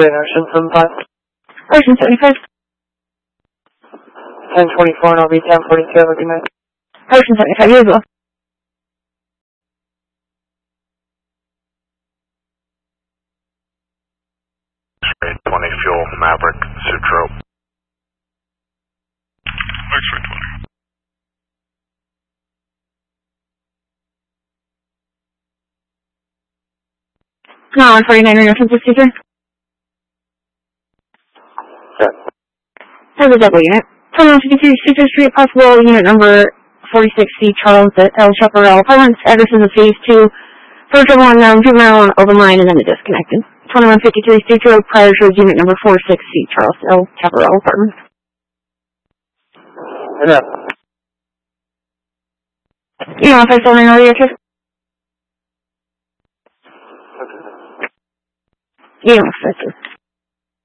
Ocean 75. Ocean 75. 1024 and I'll be 1042. Looking at Ocean 75, you as well. X-ray 20 fuel, Maverick, Sutro. X-ray 20. No, 149 Radio Transit Speaker. Set. That's a double unit. 2153 Cedar Street, possible unit number 46C, Charles at El Chaparral Apartments. Address is a phase 2. First trouble unknown, juvenile on open line, and then it disconnected. 2153 Sutro, prior to unit number 46C, Charles El Chaparral Apartments. Enough. You know if I still ring earlier, too? You know if that's